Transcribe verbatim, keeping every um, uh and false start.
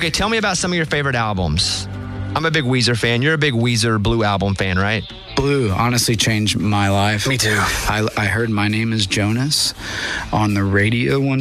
Okay, tell me about some of your favorite albums. I'm a big Weezer fan. You're a big Weezer Blue Album fan, right? Blue honestly changed my life. Me too. I, I heard My Name is Jonas on the radio one